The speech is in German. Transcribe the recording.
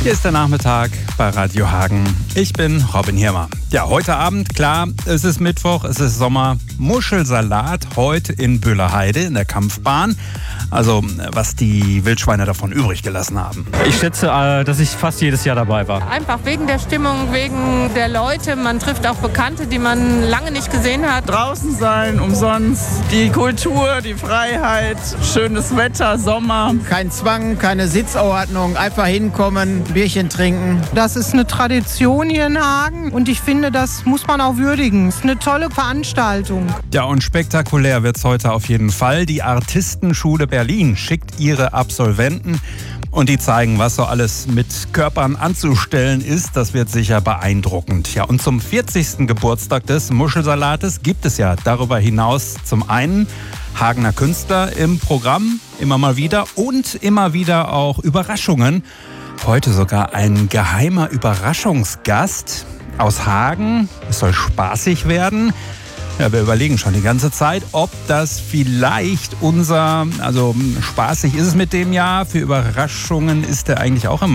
Hier ist der Nachmittag bei Radio Hagen. Ich bin Robin Hirmer. Ja, heute Abend, klar, es ist Mittwoch, es ist Sommer. Muschelsalat heute in Böhlerheide in der Kampfbahn. Also, was die Wildschweine davon übrig gelassen haben. Ich schätze, dass ich fast jedes Jahr dabei war. Einfach wegen der Stimmung, wegen der Leute. Man trifft auch Bekannte, die man lange nicht gesehen hat. Draußen sein, umsonst. Die Kultur, die Freiheit, schönes Wetter, Sommer. Kein Zwang, keine Sitzordnung, einfach hinkommen, Bierchen trinken. Das ist eine Tradition hier in Hagen und ich finde, das muss man auch würdigen. Es ist eine tolle Veranstaltung. Ja, und spektakulär wird's heute auf jeden Fall. Die Artistenschule Berlin schickt ihre Absolventen und die zeigen, was so alles mit Körpern anzustellen ist. Das wird sicher beeindruckend. Ja, und zum 40. Geburtstag des Muschelsalates gibt es ja darüber hinaus zum einen Hagener Künstler im Programm, immer mal wieder, und immer wieder auch Überraschungen. Heute sogar ein geheimer Überraschungsgast aus Hagen. Es soll spaßig werden. Ja, wir überlegen schon die ganze Zeit, ob das vielleicht spaßig ist es mit dem Jahr. Für Überraschungen ist er eigentlich auch immer